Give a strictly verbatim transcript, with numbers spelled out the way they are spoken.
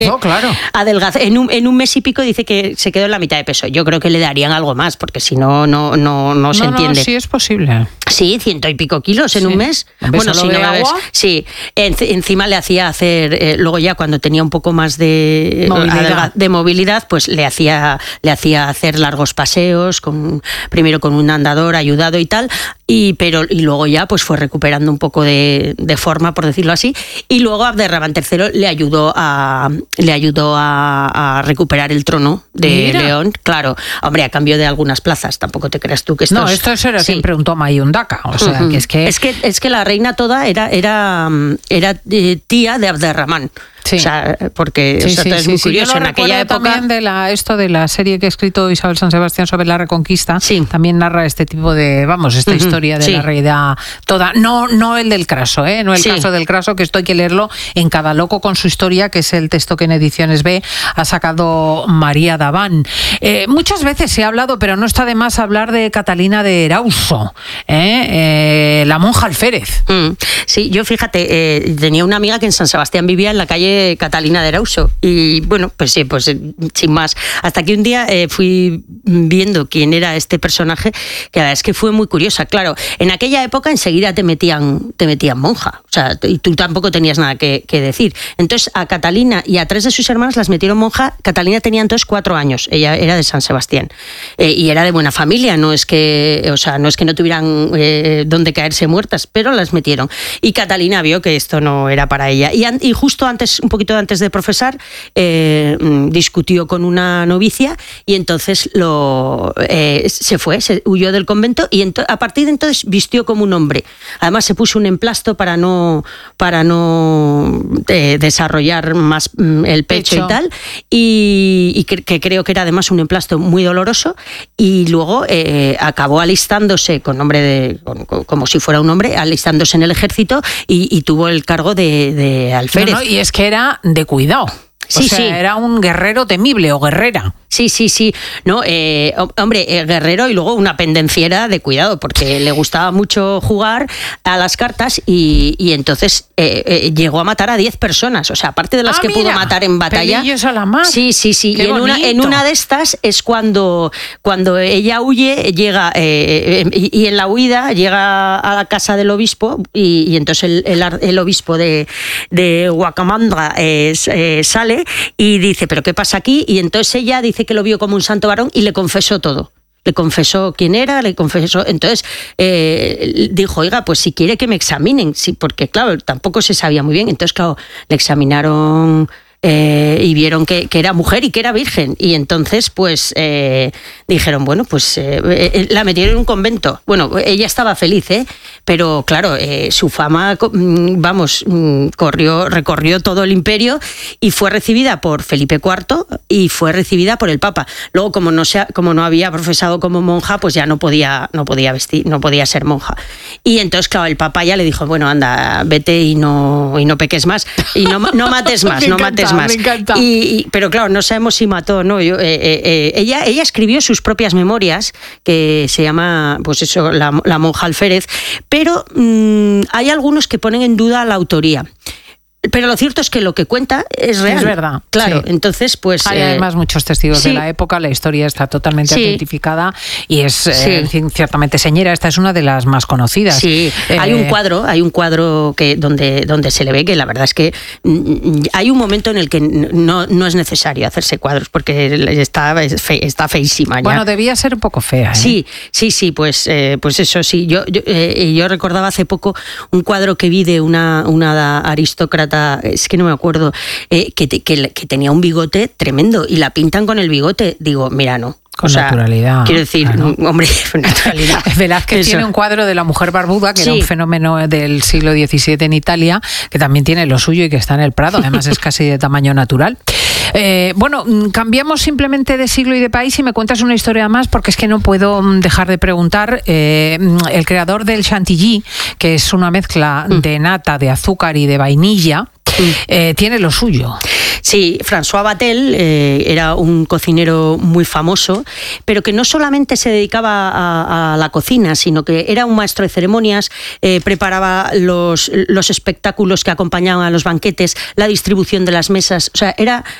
No, claro. Adelgazó. En un, en un mes y pico dice que se quedó en la mitad de peso. Yo creo que le darían algo más, porque si no, no, no, no se no, entiende. No, sí es posible. Sí, ciento y pico kilos en sí. un mes. ¿Un bueno, si no de ves, agua? Sí. En, encima le hacía hacer, eh, luego ya cuando tenía un poco más de movilidad, de movilidad pues le hacía, le hacía hacer largos paseos, con, primero con un andador ayudado y tal, y, pero, y luego ya pues fue recuperando un poco de, de forma, por decirlo así, y luego Abderramán tercero le ayudó a, le ayudó a, a recuperar el trono de Mira. León. Claro, hombre, a cambio de algunas plazas, tampoco te creas tú que esto No, es, esto era sí. siempre un toma y un daca, o sea, uh-huh. que es que... Es que, es que la reina toda era, era, era eh, tía de Abderramán. Sí. O sea, porque sí, eso sí, es sí, muy sí. curioso. Yo lo en aquella época también de la, esto de la serie que ha escrito Isabel San Sebastián sobre la Reconquista, sí. también narra este tipo de, vamos, esta uh-huh. historia de sí. la reina toda. No, no el del Craso, ¿eh? No el sí. caso del Craso, que esto hay que leerlo en Cada loco con su historia, que es el texto que en Ediciones B ha sacado María Daván. Eh, muchas veces se ha hablado, pero no está de más hablar de Catalina de Erauso, ¿eh? Eh, la monja alférez. Mm. Sí, yo fíjate, eh, tenía una amiga que en San Sebastián vivía en la calle Catalina de Erauso, y bueno, pues sí, pues sin más. Hasta que un día eh, fui viendo quién era este personaje, que la verdad es que fue muy curiosa. Claro, en aquella época enseguida te metían, te metían monja, o sea, y tú tampoco tenías nada que, que decir. Entonces a Catalina y a tres de sus hermanas las metieron monja. Catalina tenía entonces cuatro años, ella era de San Sebastián, eh, y era de buena familia, no es que, o sea, no es que no tuvieran eh, donde caerse muertas, pero las metieron. Y Catalina vio que esto no era para ella. Y, y justo antes, un poquito antes de profesar, eh, discutió con una novicia y entonces lo, eh, se fue, se huyó del convento y ento, a partir de entonces vistió como un hombre. Además se puso un emplasto para no, para no eh, desarrollar más el pecho, pecho. y tal, y, y que, que creo que era además un emplasto muy doloroso, y luego eh, acabó alistándose con nombre de, con, con, como si fuera un hombre, alistándose en el ejército y, y tuvo el cargo de, de alférez. No, no, y es que era de cuidado. Sí, o sea, sí. Era un guerrero temible o guerrera. Sí, sí, sí. No, eh, hombre, eh, guerrero y luego una pendenciera de cuidado, porque le gustaba mucho jugar a las cartas y, y entonces eh, eh, llegó a matar a diez personas. O sea, aparte de las ah, que mira, pudo matar en batalla. Pelillos a la mar. Sí, sí, sí. Qué y en una, en una de estas es cuando, cuando ella huye, llega eh, y, y en la huida llega a la casa del obispo y, y entonces el, el, el obispo de, de Huacamandra eh, eh, sale y dice, ¿pero qué pasa aquí? Y entonces ella dice que lo vio como un santo varón y le confesó todo. Le confesó quién era, le confesó... Entonces eh, dijo, oiga, pues si quiere que me examinen, sí, porque claro, tampoco se sabía muy bien. Entonces, claro, le examinaron... Eh, y vieron que, que era mujer y que era virgen, y entonces pues eh, dijeron, bueno, pues eh, eh, la metieron en un convento. Bueno, ella estaba feliz, ¿eh? Pero claro, eh, su fama, vamos, corrió, recorrió todo el imperio y fue recibida por Felipe cuarto y fue recibida por el Papa. Luego, como no se, como no había profesado como monja, pues ya no podía, no podía vestir, no podía ser monja. Y entonces, claro, el Papa ya le dijo, bueno, anda, vete y no, y no peques más, y no, no mates más, no mates más. Me encanta. Y, y, pero claro, no sabemos si mató o no. Yo, eh, eh, ella, ella escribió sus propias memorias, que se llama, pues eso, La, la monja alférez, pero mmm, hay algunos que ponen en duda la autoría. Pero lo cierto es que lo que cuenta es real. Es verdad. Claro, sí. Entonces, pues... Hay eh, además muchos testigos sí. de la época, la historia está totalmente sí. identificada y es sí. eh, ciertamente señera. Esta es una de las más conocidas. Sí, eh, hay un cuadro, hay un cuadro que donde, donde se le ve que la verdad es que mm, hay un momento en el que no, no es necesario hacerse cuadros porque está, fe, está feísima ya. Bueno, debía ser un poco fea, ¿eh? Sí, sí, sí, pues, eh, pues eso sí. Yo, yo, eh, yo recordaba hace poco un cuadro que vi de una, una aristócrata, es que no me acuerdo, eh, que, te, que, que tenía un bigote tremendo y la pintan con el bigote. Digo, mira, no. Con o sea, naturalidad. Quiero decir, claro. hombre, con naturalidad. Velázquez Eso. tiene un cuadro de la mujer barbuda, que sí. era un fenómeno del siglo diecisiete en Italia, que también tiene lo suyo y que está en el Prado. Además es casi de tamaño natural. Eh, bueno, cambiamos simplemente de siglo y de país y me cuentas una historia más, porque es que no puedo dejar de preguntar. Eh, el creador del chantilly, que es una mezcla mm. de nata, de azúcar y de vainilla, mm. eh, tiene lo suyo. Sí, François Vatel eh, era un cocinero muy famoso, pero que no solamente se dedicaba a, a la cocina, sino que era un maestro de ceremonias, eh, preparaba los, los espectáculos que acompañaban a los banquetes, la distribución de las mesas, o sea, era